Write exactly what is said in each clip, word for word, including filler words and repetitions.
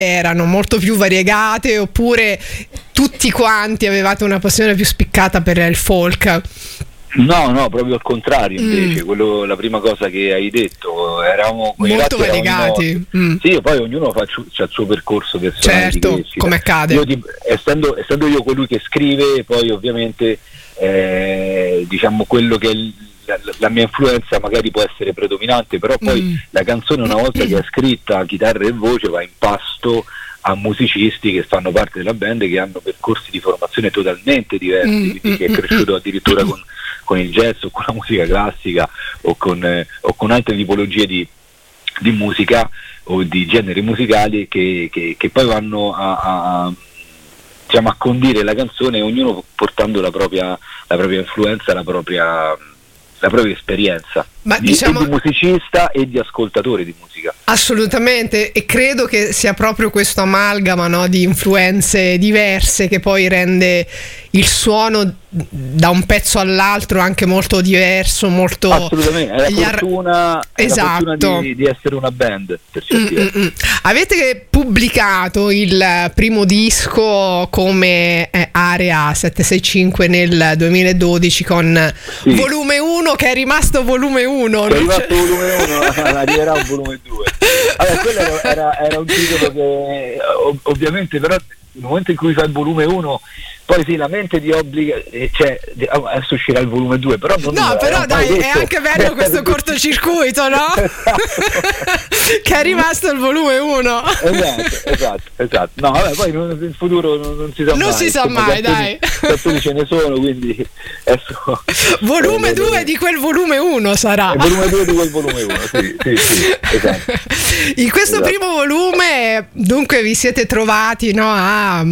erano molto più variegate, oppure tutti quanti avevate una passione più spiccata per il folk? No, no, proprio al contrario invece, Mm. quello, la prima cosa che hai detto, eravamo Molto in realtà variegati. eravamo- Mm. Sì, poi ognuno fa il suo percorso personale. Certo, di crescita. come accade. Io, ti- essendo, essendo io colui che scrive, poi ovviamente eh, diciamo quello che è il- la, la mia influenza magari può essere predominante, però poi Mm. la canzone una volta che è scritta, chitarra e voce, va in pasto a musicisti che fanno parte della band, che hanno percorsi di formazione totalmente diversi, Mm, quindi chi è mm, cresciuto addirittura con, con il jazz o con la musica classica o con, eh, o con altre tipologie di, di musica o di generi musicali che, che, che poi vanno a, a, a, diciamo, a condire la canzone, ognuno portando la propria, la propria influenza, la propria, la propria esperienza Ma di, diciamo- e di musicista e di ascoltatore di musica. Assolutamente, e credo che sia proprio questo amalgama, no, di influenze diverse che poi rende il suono da un pezzo all'altro anche molto diverso, molto... Assolutamente, è la gli ar- fortuna, è la Esatto. fortuna di, di essere una band, per Mm, certi versi. mm, mm. Avete pubblicato il primo disco come eh, Area settecentosessantacinque nel duemiladodici con Sì. volume uno, che è rimasto volume uno. Che è non c'è- arrivato volume uno, arriverà un volume due. Allora, quello era, era, era un titolo che ov- ovviamente però nel momento in cui fa il volume uno poi sì, la mente ti obbliga, eh, cioè di- adesso uscirà il volume due, però non No, non però l'avevamo dai, mai è detto. anche bello questo cortocircuito, no? Che è rimasto il volume uno. Esatto, esatto, esatto. No, vabbè, poi non- in futuro non, non si sa Non mai. si sa Insomma, mai, canzoni- dai. canzoni ce ne sono, quindi adesso Volume eh, due di quel volume uno sarà. il volume due di quel volume uno, sì, sì, sì, esatto. In questo Esatto. primo volume, dunque, vi siete trovati, no, a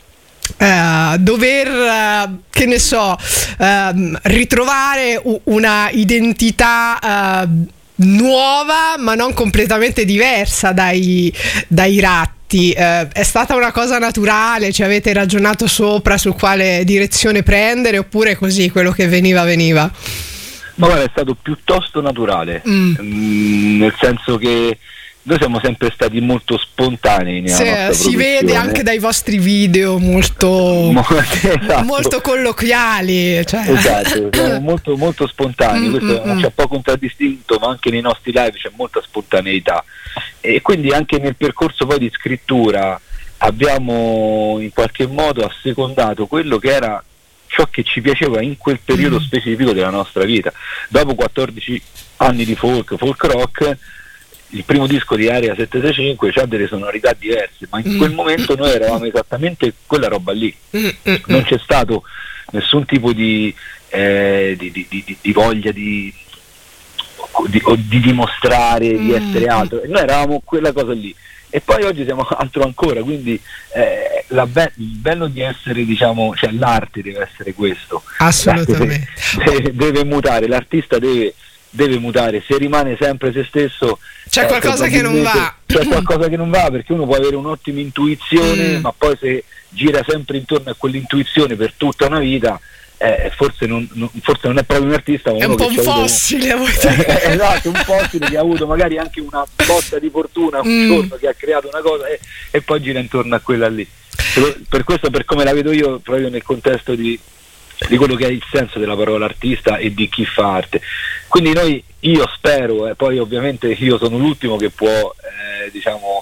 eh, dover, eh, che ne so, ehm, ritrovare u- una identità eh, nuova, ma non completamente diversa dai, dai Ratti. Eh, è stata una cosa naturale? Ci avete ragionato sopra su quale direzione prendere, oppure così quello che veniva veniva? Ma guarda, è stato piuttosto naturale, Mm. Mm, nel senso che noi siamo sempre stati molto spontanei nella Se- nostra si vede produzione. anche dai vostri video molto, Mo- esatto. molto colloquiali, cioè. Esatto, siamo molto, molto spontanei, Mm, questo mm, mm. c'è poco contraddistinto, ma anche nei nostri live c'è molta spontaneità e quindi anche nel percorso poi di scrittura abbiamo in qualche modo assecondato quello che era ciò che ci piaceva in quel periodo Mm. specifico della nostra vita. Dopo quattordici anni di folk, folk rock, il primo disco di Area settecentosessantacinque ha delle sonorità diverse, ma in Mm. quel momento noi eravamo esattamente quella roba lì. Mm, mm, Non mm. c'è stato nessun tipo di, eh, di, di- di- di voglia di, di, o di dimostrare di Mm. essere altro, noi eravamo quella cosa lì e poi oggi siamo altro ancora, quindi eh, la be- il bello di essere, diciamo, cioè l'arte deve essere questo. Assolutamente. L'arte deve, deve mutare, l'artista deve, deve mutare, se rimane sempre se stesso C'è eh, qualcosa che non va. c'è qualcosa che non va, perché uno può avere un'ottima intuizione Mm. ma poi se gira sempre intorno a quell'intuizione per tutta una vita eh, forse, non, non- forse non è proprio un artista, ma È uno un po' che un c'ha avuto- fossile, vuoi dire? esatto, un fossile che ha avuto magari anche una botta di fortuna un Mm. giorno, che ha creato una cosa e, e poi gira intorno a quella lì. Per, per questo, per come la vedo io, proprio nel contesto di, di quello che è il senso della parola artista e di chi fa arte. Quindi noi, io spero, e poi ovviamente io sono l'ultimo che può eh, diciamo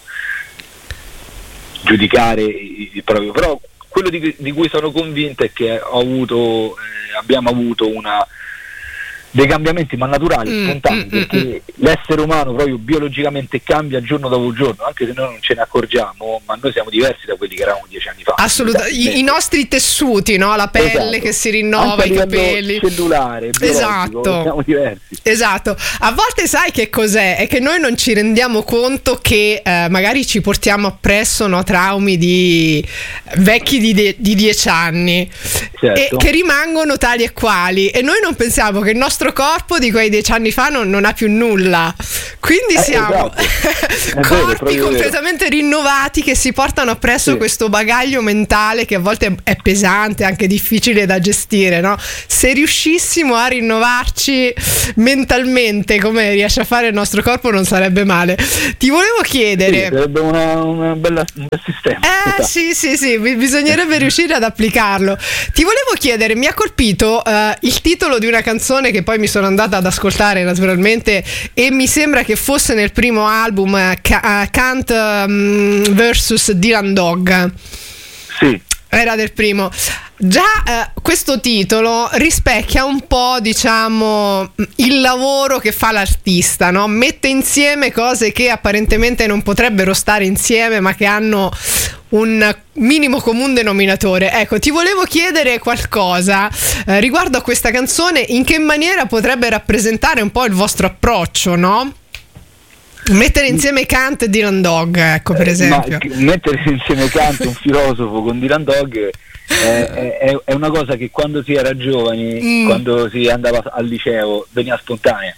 giudicare il proprio, però quello di, di cui sono convinto è che ho avuto, eh, abbiamo avuto una dei cambiamenti ma naturali, Mm, spontanei, mm, perché l'essere umano proprio biologicamente cambia giorno dopo giorno, anche se noi non ce ne accorgiamo, ma noi siamo diversi da quelli che eravamo dieci anni fa. Assolutamente. I, i nostri tessuti, no? La pelle Esatto. che si rinnova, Anche a i livello capelli. cellulare, biologico, Esatto. siamo diversi. Esatto, a volte sai che cos'è? È che noi non ci rendiamo conto che eh, magari ci portiamo appresso, no, traumi di vecchi di, de- di dieci anni Certo. e che rimangono tali e quali, e noi non pensiamo che il nostro corpo di quei dieci anni fa non, non ha più nulla, quindi Eh, siamo esatto. È vero, è corpi proprio completamente rinnovati che si portano appresso Sì. questo bagaglio mentale che a volte è pesante, anche difficile da gestire, no? Se riuscissimo a rinnovarci mentalmente come riesce a fare il nostro corpo non sarebbe male. Ti volevo chiedere, sì, sarebbe una, una bella, un bel sistema. Eh sì sì sì, bisognerebbe riuscire ad applicarlo. Ti volevo chiedere, mi ha colpito uh, il titolo di una canzone che poi mi sono andata ad ascoltare naturalmente, e mi sembra che fosse nel primo album, uh, Kant um, versus Dylan Dog. Sì. Era del primo. Già eh, questo titolo rispecchia un po', diciamo, il lavoro che fa l'artista, no? Mette insieme cose che apparentemente non potrebbero stare insieme, ma che hanno un minimo comune denominatore. Ecco, ti volevo chiedere qualcosa eh, riguardo a questa canzone, in che maniera potrebbe rappresentare un po' il vostro approccio, no? Mettere insieme Kant e Dylan Dog, ecco, per esempio. Ma mettere insieme Kant, un filosofo, con Dylan Dog è, è, è una cosa che quando si era giovani, mm. quando si andava al liceo, veniva spontanea,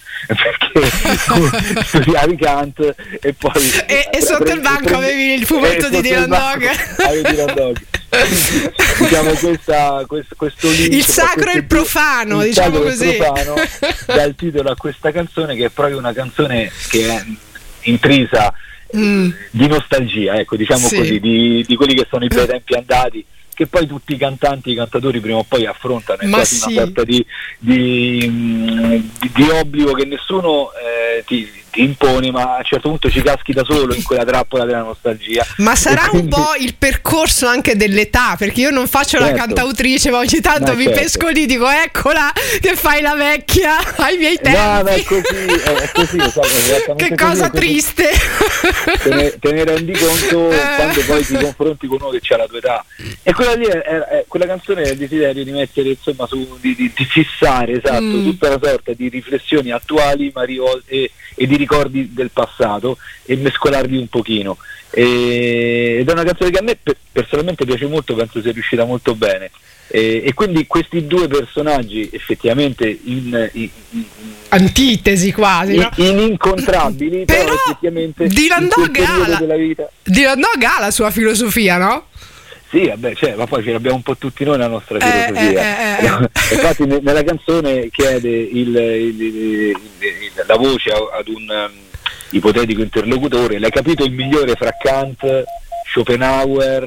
perché studiavi Kant e poi e, e sotto il banco prendi, avevi il fumetto di Dylan Dog. Avevi Dylan Dog. Diciamo questa, questo, questo link, il sacro e il profano, il diciamo sacro così. Il profano dà il titolo a questa canzone, che è proprio una canzone che è intrisa mm. di nostalgia, ecco, diciamo sì. così, di, di quelli che sono i bei tempi andati, che poi tutti i cantanti, i cantatori prima o poi affrontano, è quasi sì. una sorta di, di, di obbligo che nessuno eh, ti, ti impone, ma a un certo punto ci caschi da solo in quella trappola della nostalgia. Ma sarà quindi un po' il percorso anche dell'età, perché io non faccio certo. la cantautrice, ma ogni tanto no, mi certo. pesco lì, dico eccola che fai la vecchia ai miei tempi. No, no, è così, è così, esatto, che cosa così, triste. Te ne, te ne rendi conto eh. quando poi ti confronti con uno che ha la tua età. E quella lì è, è, è quella canzone è il desiderio di mettere, insomma, su, di, di, di fissare, esatto, mm. tutta una sorta di riflessioni attuali ma rivolte, e, e di ricordi del passato, e mescolarli un pochino. E, ed è una canzone che a me per, personalmente piace molto, penso sia riuscita molto bene. E, e quindi questi due personaggi effettivamente in, in, in antitesi quasi, no? inincontrabili, però, però effettivamente Dylan Dog ha la, della vita. Dylan Dog ha la sua filosofia, no? Sì, vabbè, cioè, ma poi ce l'abbiamo un po' tutti noi la nostra filosofia. Eh, eh, eh. Infatti nella canzone chiede il, il, il, il, la voce ad un um, ipotetico interlocutore: l'hai capito il migliore fra Kant, Schopenhauer,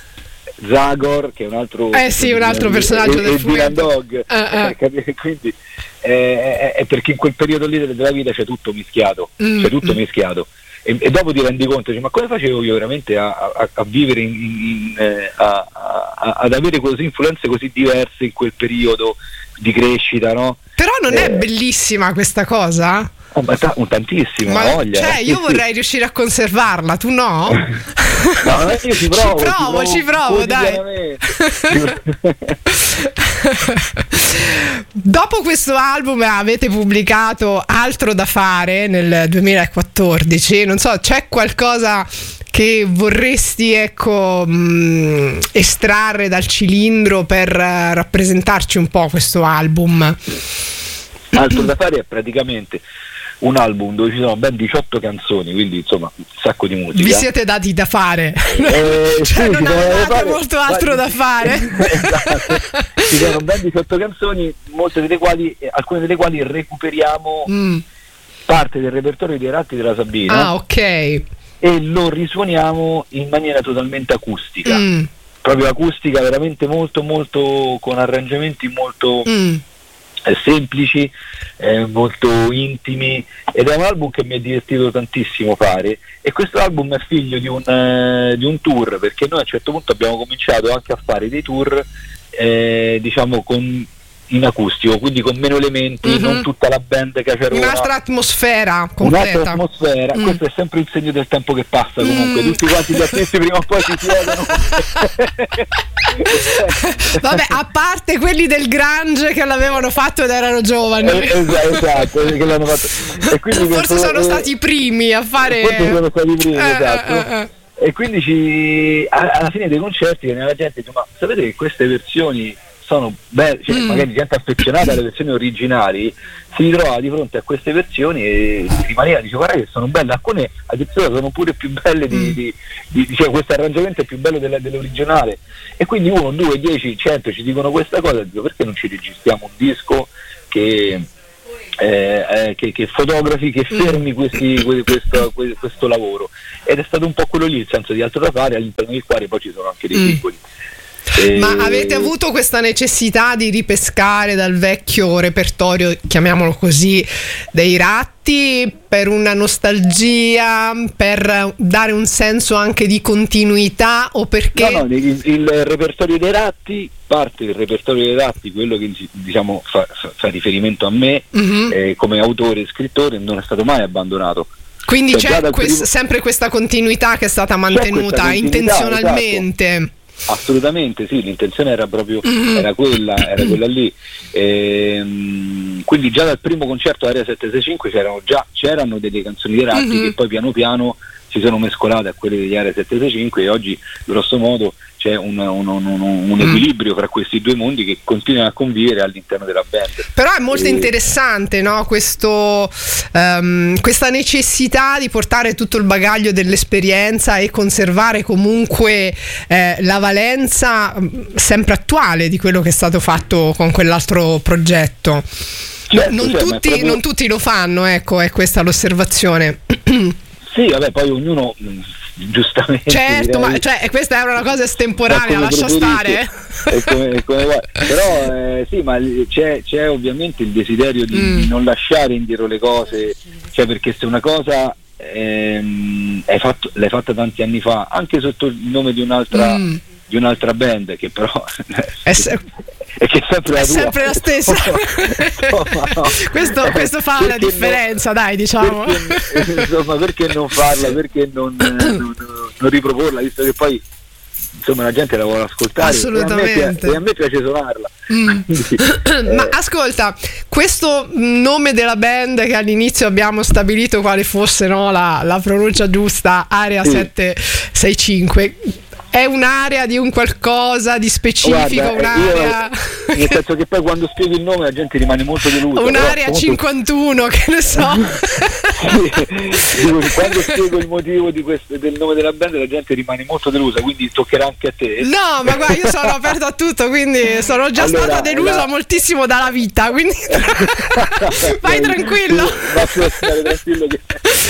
Zagor, che è un altro eh sì, un altro personaggio e, del e fumetto. Dog, uh, uh. Quindi eh, è perché in quel periodo lì della vita c'è tutto mischiato, mm, c'è tutto mm. mischiato. E, e dopo ti rendi conto, cioè, ma come facevo io veramente a, a, a vivere in, in, in, a, a, ad avere così influenze così diverse in quel periodo di crescita, no? Però non eh, è bellissima questa cosa? Oh, ma t- tantissimo, ma, voglia. Cioè, io vorrei sì. riuscire a conservarla, tu no? No, io ci provo, ci provo, ci provo, ci provo dai. Dopo questo album avete pubblicato Altro da fare nel duemilaquattordici, non so, c'è qualcosa che vorresti, ecco, mh, estrarre dal cilindro per uh, rappresentarci un po' questo album? Altro da fare è praticamente un album dove ci sono ben diciotto canzoni, quindi insomma un sacco di musica. Vi siete dati da fare, eh, cioè sì, non avevate fare, molto altro ma, da fare. Esatto. Ci sono ben diciotto canzoni, molte delle quali, alcune delle quali recuperiamo mm. parte del repertorio dei Ratti della Sabina. Ah, ok. E lo risuoniamo in maniera totalmente acustica, mm. proprio acustica, veramente molto molto, con arrangiamenti molto mm. semplici, eh, molto intimi, ed è un album che mi è divertito tantissimo fare. E questo album è figlio di un, eh, di un tour, perché noi a un certo punto abbiamo cominciato anche a fare dei tour eh, diciamo con in acustico, quindi con meno elementi, mm-hmm. non tutta la band caciarona, un'altra atmosfera completa. Un'altra atmosfera, mm. questo è sempre il segno del tempo che passa, comunque, mm. tutti quanti gli artisti prima o poi si siedono. Vabbè, a parte quelli del grunge che l'avevano fatto ed erano giovani. Eh, esatto, esatto, che l'hanno fatto. E quindi forse questo, sono eh, stati i primi a fare. Forse sono stati i primi, eh, esatto. Eh, eh. E quindi ci, alla fine dei concerti viene la gente dice: ma sapete che queste versioni sono belle, cioè, mm. magari gente affezionata alle versioni originali si ritrova di fronte a queste versioni e rimaneva, dice: guarda che sono belle, alcune addirittura sono pure più belle di, mm. di, di, di cioè, questo arrangiamento è più bello della, dell'originale. E quindi uno, due, dieci, cento ci dicono questa cosa, dico: perché non ci registriamo un disco che eh, eh, che, che fotografi, che fermi questi, questo, questo lavoro, ed è stato un po' quello lì il senso di altro da fare, all'interno del quale poi ci sono anche dei mm. piccoli. Ma avete avuto questa necessità di ripescare dal vecchio repertorio, chiamiamolo così, dei Ratti, per una nostalgia, per dare un senso anche di continuità, o perché? No, no, il, il repertorio dei Ratti, parte del repertorio dei Ratti, quello che diciamo fa, fa riferimento a me mm-hmm. eh, come autore e scrittore, non è stato mai abbandonato. Quindi cioè, c'è quest- primo... sempre questa continuità che è stata mantenuta intenzionalmente. Esatto. Assolutamente sì, l'intenzione era proprio era quella, era quella lì. Ehm, quindi già dal primo concerto Area settecentosessantacinque c'erano già c'erano delle canzoni di Ratti mm-hmm. che poi piano piano si sono mescolate a quelle degli Area settecentosessantacinque, e oggi grosso modo c'è un, un, un, un equilibrio fra questi due mondi che continuano a convivere all'interno della band. Però è molto e... interessante, no? Questo, um, questa necessità di portare tutto il bagaglio dell'esperienza e conservare comunque eh, la valenza sempre attuale di quello che è stato fatto con quell'altro progetto. Certo, non, cioè, tutti, proprio... non tutti lo fanno, ecco, è questa l'osservazione. Sì, vabbè, poi ognuno giustamente, certo, direi, ma cioè questa è una cosa estemporanea, lascia stare. È come, è come, però eh, sì, ma c'è, c'è ovviamente il desiderio di, mm. di non lasciare indietro le cose, cioè, perché se una cosa ehm, hai fatto, l'hai fatta tanti anni fa, anche sotto il nome di un'altra mm. di un'altra band, che però è, se- è che è sempre la, è sempre la stessa. no, no. questo, questo fa perché la differenza, no, dai, diciamo. Perché, insomma, perché non farla, perché non, non, non riproporla, visto che poi insomma la gente la vuole ascoltare. Assolutamente. E a me piace, a me piace suonarla. Mm. Quindi, ma eh. ascolta, questo nome della band, che all'inizio abbiamo stabilito quale fosse, no, la, la pronuncia giusta, Area sì. settecentosessantacinque, è un'area di un qualcosa di specifico? Guarda, io, un'area nel senso che poi quando spiego il nome la gente rimane molto delusa. Un'area però, cinquantuno, che ne so. Sì, dico, quando spiego il motivo di questo, del nome della band, la gente rimane molto delusa, quindi toccherà anche a te. No, ma guarda, io sono aperto a tutto, quindi sono già allora, stata delusa la... moltissimo dalla vita, quindi vai tranquillo. Va a stare tranquillo che...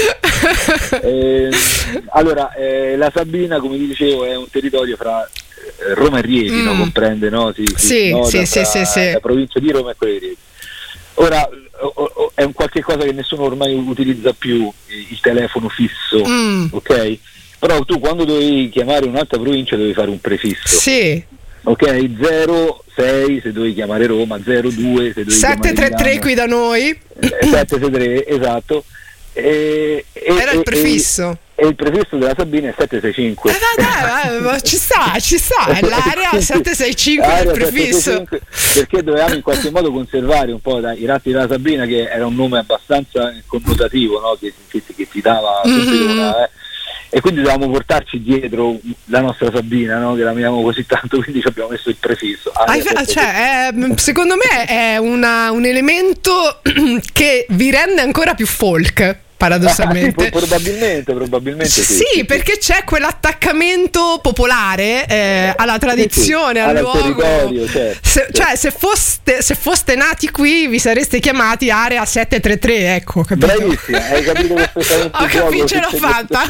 eh, allora, eh, la Sabina, come vi dicevo, è un territorio fra eh, Roma e Rieti, mm. no? Comprende, no? Si, si sì, nota sì, fra, sì, sì. la provincia di Roma e quella di Rieti. Ora o, o, è un qualche cosa che nessuno ormai utilizza più, il telefono fisso, mm. ok? Però tu quando dovevi chiamare un'altra provincia dovevi fare un prefisso. Sì. Ok, zero sei se dovevi chiamare Roma, zero due se dovevi sette tre tre qui da noi. sette tre tre, esatto. E, era e, il prefisso. E, e il prefisso della Sabina è sette sei cinque. Eh, dai, dai, ci sta, ci sta, è l'area sette sei cinque del prefisso. Perché dovevamo in qualche modo conservare un po' dai, i Ratti della Sabina, che era un nome abbastanza connotativo, no? che, che, che ti dava mm-hmm. una, eh. E quindi dovevamo portarci dietro la nostra Sabina, no? Che l'amiamo così tanto, quindi ci abbiamo messo il prefisso. Ah, cioè, è, secondo me è una, un elemento che vi rende ancora più folk, paradossalmente. Ah, sì, probabilmente, probabilmente sì, sì, sì, perché c'è quell'attaccamento popolare eh, alla tradizione, sì, sì, al luogo. Certo, se, certo. Cioè, se foste, se foste nati qui, vi sareste chiamati Area sette tre tre, ecco, capito? Bravissima, hai capito perfettamente. Ho capito, ce l'ho fatta.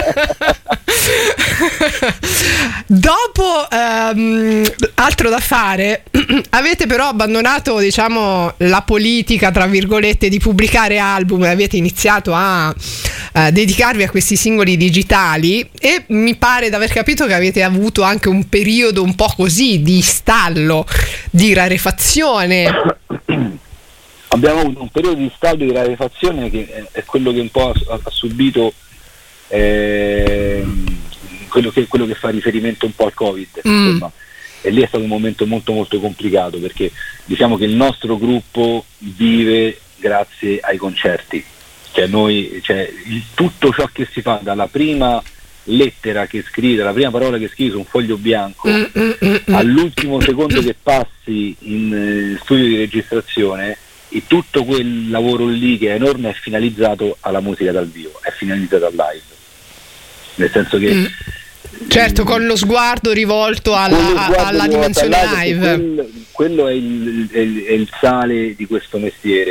Dopo um, altro da fare, avete però abbandonato, diciamo, la politica, tra virgolette, di pubblicare album, e avete iniziato a a uh, dedicarvi a questi singoli digitali, e mi pare di aver capito che avete avuto anche un periodo un po' così di stallo, di rarefazione. Abbiamo avuto un periodo di stallo, di rarefazione, che è, è quello che un po' ha, ha subito eh, quello, che, quello che fa riferimento un po' al Covid, mm. insomma. E lì è stato un momento molto molto complicato, perché diciamo che il nostro gruppo vive grazie ai concerti. Cioè noi, cioè, il, tutto ciò che si fa, dalla prima lettera che scrivi, dalla prima parola che scrivi su un foglio bianco mm, mm, mm, all'ultimo secondo che passi in eh, studio di registrazione, e tutto quel lavoro lì, che è enorme, è finalizzato alla musica dal vivo, è finalizzato al live, nel senso che mm. certo, con lo sguardo rivolto alla, sguardo alla dimensione live, live. Quello, quello è, il, è, il, è il sale di questo mestiere.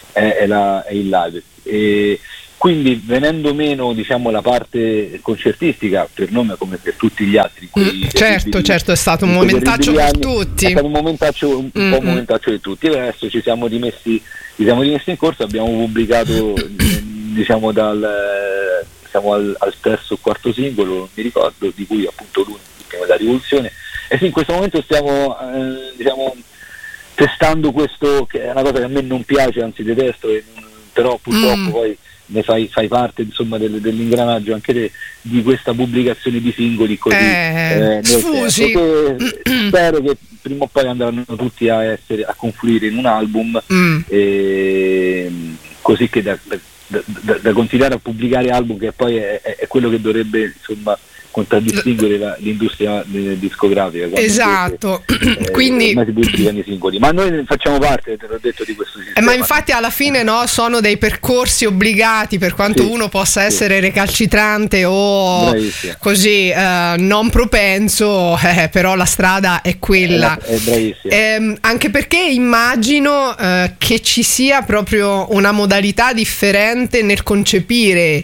è, è, la, è il live. E quindi venendo meno, diciamo, la parte concertistica per noi come per tutti gli altri, mm, certo certo è stato un momentaccio per anni, tutti, è stato un momentaccio un, un po' un momentaccio di tutti, e adesso ci siamo dimessi ci siamo dimessi in corso, abbiamo pubblicato diciamo dal siamo al, al terzo o quarto singolo, non mi ricordo, di cui appunto l'ultimo è La Rivoluzione, e sì, in questo momento stiamo eh, diciamo testando questo, che è una cosa che a me non piace, anzi detesto, e, però purtroppo mm. poi ne fai, fai parte, insomma, del, dell'ingranaggio anche te, di questa pubblicazione di singoli così eh, eh, sfusi. Che spero che prima o poi andranno tutti a essere a confluire in un album, mm. e, così che da, da, da, da continuare a pubblicare album, che poi è, è quello che dovrebbe, insomma, contraddistinguere la, l'industria discografica. Esatto. Invece, eh, quindi si pubblicano i singoli, ma noi facciamo parte, te l'ho detto, di questo sistema. Eh, ma infatti alla fine no, sono dei percorsi obbligati, per quanto sì, uno possa sì. essere recalcitrante o bravissima. così eh, non propenso, eh, però la strada è quella. È, è bravissima. Eh, anche perché immagino eh, che ci sia proprio una modalità differente nel concepire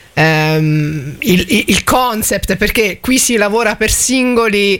Um, il, il concept, perché qui si lavora per singoli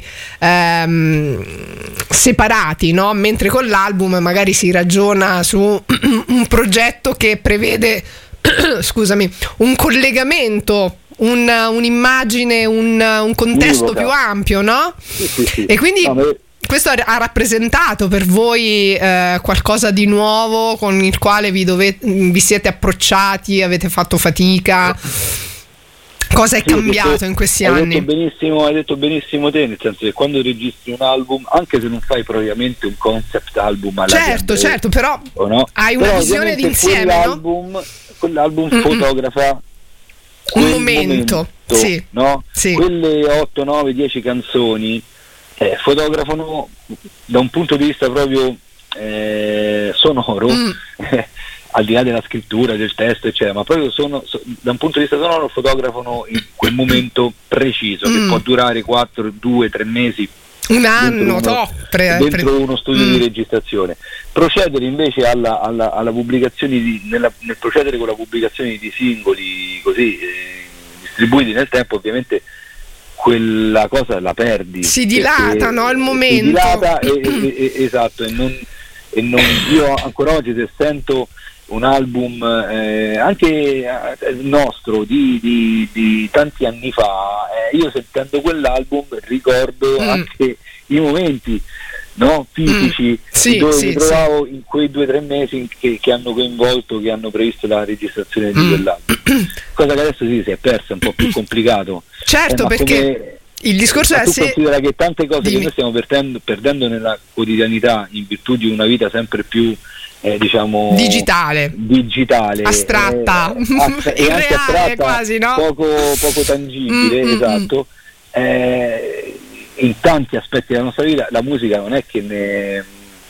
um, separati, no? Mentre con l'album magari si ragiona su un progetto che prevede scusami, un collegamento, un, un'immagine, un, un contesto più ampio, no? Sì, sì, sì. E quindi no, ma... questo ha rappresentato per voi eh, qualcosa di nuovo con il quale vi, dovete, vi siete approcciati, avete fatto fatica? Cosa è sì, cambiato detto, in questi hai anni? Detto benissimo, hai detto benissimo te, nel senso che quando registri un album, anche se non fai propriamente un concept album alla certo, gente, certo, però no? hai una però visione d'insieme, quell'album, no? Quell'album Mm-mm. fotografa un momento, momento sì, no? Sì. Quelle otto, nove, dieci canzoni Eh, fotografano da un punto di vista proprio eh, sonoro, mm. eh, al di là della scrittura, del testo, eccetera, ma proprio sono, so, da un punto di vista sonoro fotografano in quel momento preciso, mm. che può durare quattro, due, tre mesi, un anno, dentro uno, to, pre, dentro pre, uno studio mm. di registrazione. Procedere invece alla, alla, alla pubblicazione di, nella, nel procedere con la pubblicazione di singoli così eh, distribuiti nel tempo, ovviamente quella cosa la perdi, si dilata, no, il momento, si dilata e, e, e, esatto, e non, e non io ancora oggi, se sento un album eh, anche eh, nostro di, di, di tanti anni fa, eh, io sentendo quell'album ricordo mm. anche i momenti, no, fisici mm. sì, dove sì, mi trovavo sì. in quei due o tre mesi che, che hanno coinvolto, che hanno previsto la registrazione di mm. quell'album, cosa che adesso sì, si è persa, un po' più complicato. Certo, eh, perché come, il discorso è tu se considera che tante cose Dimmi. che noi stiamo perdendo, perdendo nella quotidianità in virtù di una vita sempre più eh, diciamo digitale, digitale astratta, eh, astra- e anche astratta, quasi, no? poco, poco tangibile, mm, esatto. Eh, in tanti aspetti della nostra vita la musica non è che ne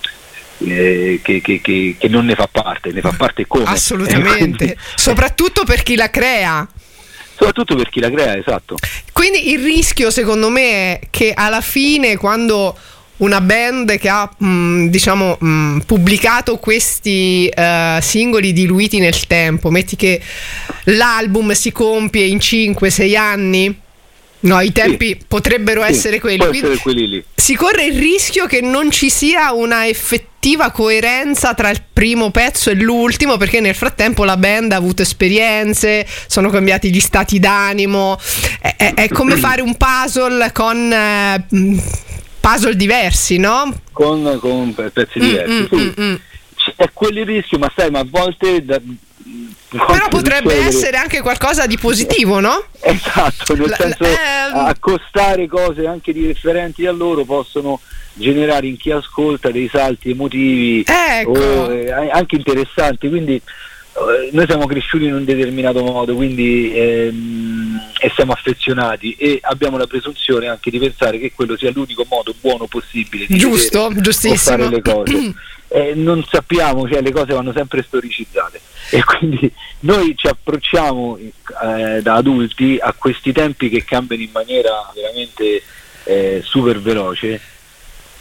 Eh, che, che, che, che non ne fa parte, ne fa parte come? Assolutamente, quindi, soprattutto per chi la crea. Soprattutto per chi la crea, esatto. Quindi il rischio secondo me è che alla fine, quando una band che ha mh, diciamo mh, pubblicato questi uh, singoli diluiti nel tempo, metti che l'album si compie in cinque sei anni, no, i tempi sì. potrebbero sì, essere quelli, essere quelli lì. Si corre il rischio che non ci sia una effettiva coerenza tra il primo pezzo e l'ultimo, perché nel frattempo la band ha avuto esperienze, sono cambiati gli stati d'animo, è, è, è come fare un puzzle con eh, puzzle diversi, no? Con, con pezzi diversi, mm, sì. mm, mm. È quello il rischio, ma sai, ma a volte da, però potrebbe succedere. essere anche qualcosa di positivo, no? Esatto, nel senso ehm... accostare cose anche differenti a loro possono generare in chi ascolta dei salti emotivi, ecco. o, eh, anche interessanti, quindi eh, noi siamo cresciuti in un determinato modo, quindi ehm, e siamo affezionati e abbiamo la presunzione anche di pensare che quello sia l'unico modo buono possibile di giusto, giustissimo. fare le cose. Eh, non sappiamo, cioè le cose vanno sempre storicizzate e quindi noi ci approcciamo eh, da adulti a questi tempi che cambiano in maniera veramente eh, super veloce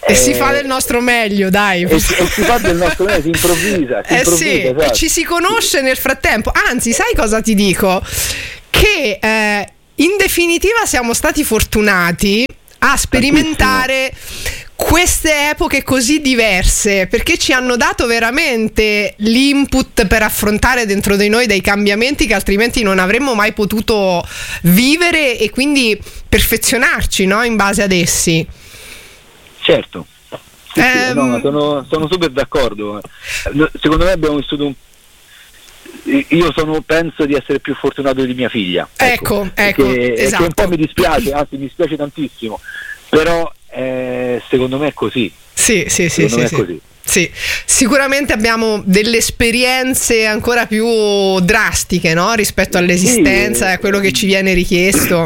E eh, si fa del nostro meglio, dai. E, e si fa del nostro meglio, si improvvisa. Si eh improvvisa, sì, esatto. E ci si conosce nel frattempo. Anzi, sai cosa ti dico? Che eh, in definitiva siamo stati fortunati a sperimentare Tantissimo. queste epoche così diverse, perché ci hanno dato veramente l'input per affrontare dentro di noi dei cambiamenti che altrimenti non avremmo mai potuto vivere e quindi perfezionarci, no? In base ad essi. Certo, sì, ehm... sì, no, sono, sono super d'accordo. Secondo me abbiamo vissuto un io sono, penso di essere più fortunato di mia figlia, ecco, ecco, che, esatto. che un po' mi dispiace, anzi mi dispiace tantissimo, però eh, secondo me è così. Sì, sì, sì, secondo sì, me è sì. così. Sì, sicuramente abbiamo delle esperienze ancora più drastiche, no? Rispetto all'esistenza e sì, a quello che ci viene richiesto.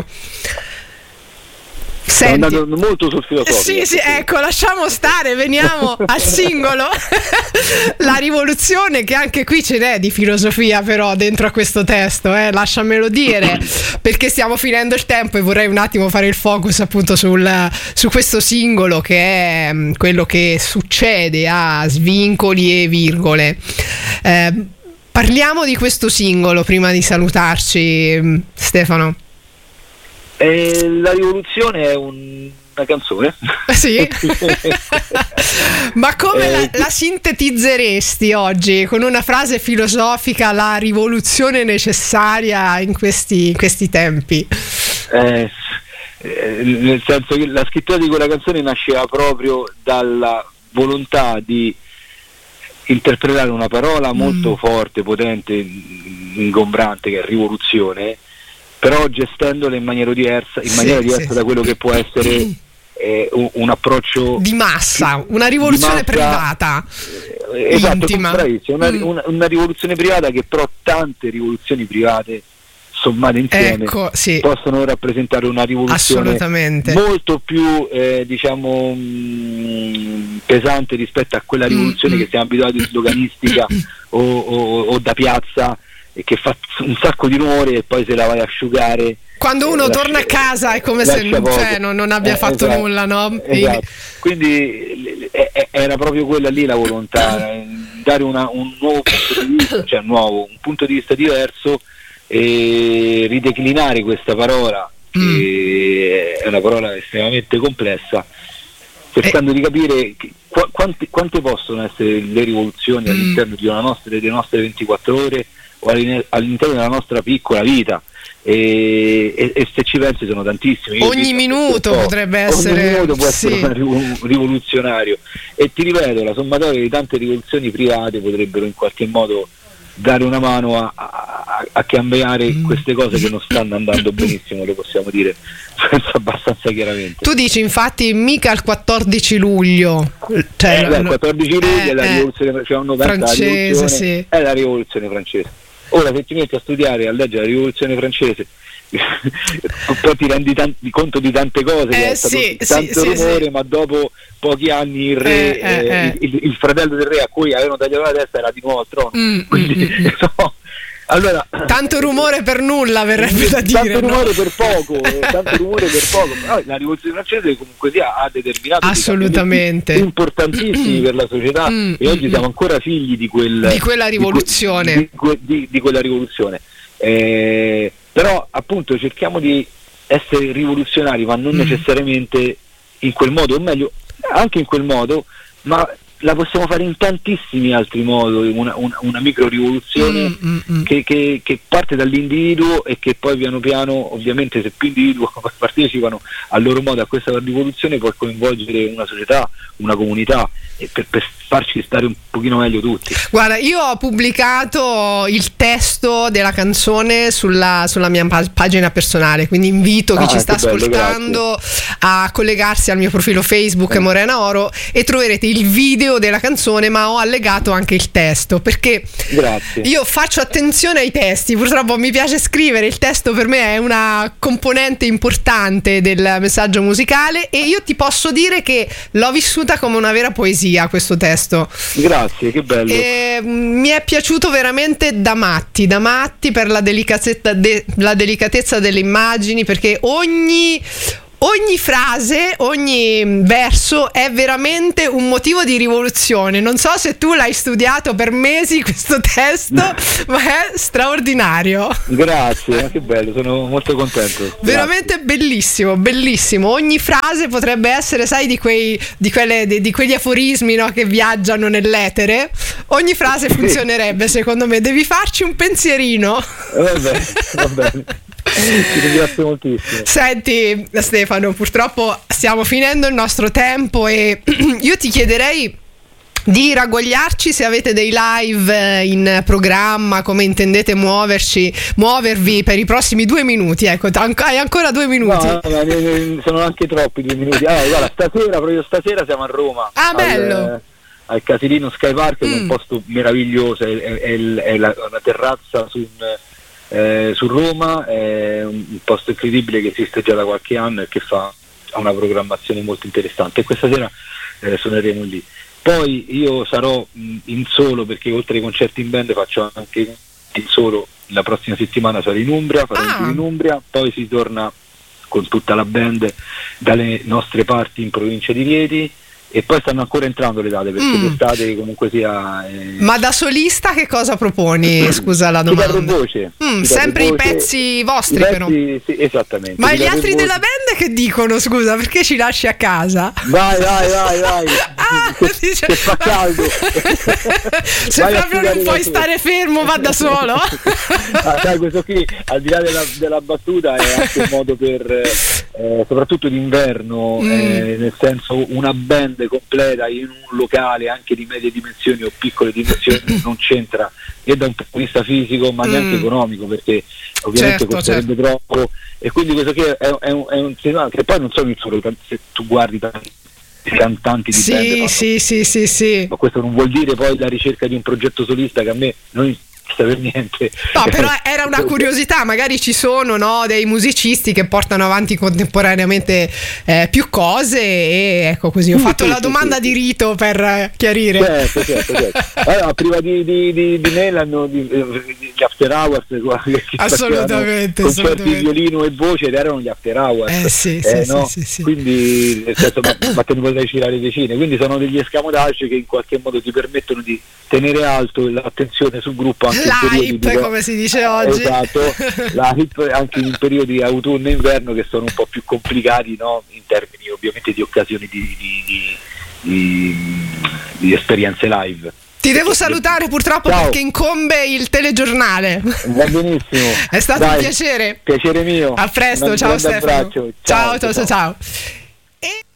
Senti. È andato molto sul filosofico. Sì, sì, ecco, lasciamo stare, veniamo al singolo. La rivoluzione, che anche qui ce n'è di filosofia però dentro a questo testo, eh, lasciamelo dire, perché stiamo finendo il tempo e vorrei un attimo fare il focus appunto sul, su questo singolo, che è quello che succede a Svincoli e Virgole. Eh, parliamo di questo singolo prima di salutarci, Stefano. Eh, la rivoluzione è un, una canzone. Sì. Ma come eh, la, la sintetizzeresti oggi con una frase filosofica, la rivoluzione necessaria in questi, in questi tempi? Eh, eh, nel senso che la scrittura di quella canzone nasceva proprio dalla volontà di interpretare una parola molto mm. forte, potente, ingombrante, che è rivoluzione, però gestendola in maniera diversa, in sì, maniera diversa sì. da quello che può essere eh, un, un approccio di massa, una rivoluzione massa, privata, eh, esatto, intima. Una, mm. una, una rivoluzione privata che però tante rivoluzioni private sommate insieme ecco, sì. possono rappresentare una rivoluzione molto più eh, diciamo mh, pesante rispetto a quella rivoluzione mm. che siamo abituati sloganistica o, o, o da piazza, e che fa un sacco di rumore e poi se la vai a asciugare quando uno lascia, torna a casa è come se cioè, non, non abbia eh, fatto esatto, nulla, no? Esatto. Quindi eh, era proprio quella lì la volontà, dare una, un nuovo punto di vista, cioè nuovo, un punto di vista diverso e rideclinare questa parola che mm. è una parola estremamente complessa, cercando eh. di capire che, qu- quante, quante possono essere le rivoluzioni mm. all'interno di una nostra, delle nostre ventiquattro ore o all'interno della nostra piccola vita, e, e, e se ci pensi sono tantissimi. Io ogni minuto potrebbe essere ogni minuto può sì. essere un rivoluzionario, e ti ripeto, la sommatoria di tante rivoluzioni private potrebbero in qualche modo dare una mano a, a, a cambiare mm. queste cose che non stanno andando benissimo, lo possiamo dire abbastanza chiaramente. Tu dici infatti mica il quattordici luglio, cioè, eh, beh, il quattordici luglio eh, è la rivoluzione, cioè un francese, sì. è la rivoluzione francese. Ora se ti metti a studiare, a leggere la rivoluzione francese poi ti rendi tanti, conto di tante cose, che eh, è stato sì, tanto sì, rumore sì. ma dopo pochi anni il re, eh, eh, eh, il, il fratello del re a cui avevano tagliato la testa era di nuovo al trono, mm, quindi mm, no. Allora, tanto rumore per nulla, verrebbe da dire, tanto no? rumore per poco eh, tanto rumore per poco, però la rivoluzione francese comunque sia ha determinato assolutamente importantissimi per la società mm, e oggi mm, siamo ancora figli di, quel, di quella rivoluzione di, que, di, di, di quella rivoluzione eh, però appunto cerchiamo di essere rivoluzionari, ma non mm. necessariamente in quel modo, o meglio anche in quel modo, ma la possiamo fare in tantissimi altri modi, una, una, una micro rivoluzione mm, mm, mm. Che, che, che parte dall'individuo e che poi piano piano, ovviamente se più individui partecipano a loro modo a questa rivoluzione, può coinvolgere una società, una comunità, e per, per farci stare un pochino meglio tutti. Guarda, io ho pubblicato il testo della canzone sulla, sulla mia pagina personale, quindi invito chi ah, ci sta ascoltando bello, a collegarsi al mio profilo Facebook eh. Morena Oro, e troverete il video della canzone, ma ho allegato anche il testo, perché grazie. Io faccio attenzione ai testi, purtroppo mi piace scrivere, il testo per me è una componente importante del messaggio musicale, e io ti posso dire che l'ho vissuta come una vera poesia questo testo. Grazie, che bello. E, mh, mi è piaciuto veramente da matti, da matti per la delicatezza, de, la delicatezza delle immagini, perché ogni ogni frase, ogni verso è veramente un motivo di rivoluzione. Non so se tu l'hai studiato per mesi questo testo, ma è straordinario. Grazie, che bello, sono molto contento. Grazie. Veramente bellissimo, bellissimo. Ogni frase potrebbe essere, sai, di quei di quelle di, di quegli aforismi, no, che viaggiano nell'etere. Ogni frase funzionerebbe, secondo me. Devi farci un pensierino. Va bene, va bene. Ti ringrazio moltissimo. Senti Stefano, purtroppo stiamo finendo il nostro tempo e io ti chiederei di ragguagliarci se avete dei live in programma, come intendete muoverci, muovervi per i prossimi due minuti. Ecco, hai ancora due minuti. No, no, sono anche troppi due minuti. Allora, guarda, stasera, proprio stasera siamo a Roma. Ah, bello. Al, al Casilino Sky Park, mm. che è un posto meraviglioso, è, è, è la, una terrazza su un Eh, su Roma, è un, un posto incredibile che esiste già da qualche anno e che fa ha una programmazione molto interessante, e questa sera eh, suoneremo lì. Poi io sarò mh, in solo, perché oltre ai concerti in band faccio anche in solo. La prossima settimana sarò in Umbria, farò ah. in Umbria, poi si torna con tutta la band dalle nostre parti in provincia di Rieti. E poi stanno ancora entrando le date, perché mm. l'estate comunque sia eh... Ma da solista che cosa proponi? Scusa la domanda. Chitarra e voce. Mm, sempre voce. I pezzi vostri, I pezzi, però sì, esattamente. Ma gli altri della band che dicono? Scusa, perché ci lasci a casa? Vai, vai, vai, vai. Ah, che, dice, che fa caldo. Se vai proprio non puoi stare fermo, va da solo. Ah, dai, questo qui, al di là della, della battuta, è anche un modo per eh, soprattutto d'inverno, mm. eh, nel senso, una band completa in un locale anche di medie dimensioni o piccole dimensioni non c'entra, e da un punto di vista fisico ma neanche mm. economico, perché ovviamente certo, costerebbe certo. troppo, e quindi questo qui è, è, un, è un segnale che poi non sono il solo, se tu guardi tanti cantanti di sì, band, no? sì, sì, sì, sì. Ma questo non vuol dire poi la ricerca di un progetto solista, che a me non per niente. No, però era una curiosità, magari ci sono, no, dei musicisti che portano avanti contemporaneamente eh, più cose, e ecco, così ho fatto sì, la sì, domanda sì, di rito per chiarire. Certo, certo, certo. Allora, prima di, di, di, di me l'hanno di, gli after hours, che assolutamente, concerti assolutamente. Di violino e voce, ed erano gli after hours. Eh sì, eh, sì, no? sì, sì, sì. Quindi nel senso, ma, ma te ne potrei girare decine, quindi sono degli escamotage che in qualche modo ti permettono di tenere alto l'attenzione sul gruppo anche l'hype, di, come si dice oggi. Esatto, l'hype anche in periodi autunno e inverno, che sono un po' più complicati, no? In termini ovviamente di occasioni di, di, di, di, di esperienze live. Ti devo salutare purtroppo. Ciao. Perché incombe il telegiornale. Va benissimo. È stato Dai, un piacere. Piacere mio. A presto, ciao Stefano. Ciao, ciao, ciao, ciao. ciao. ciao. ciao. E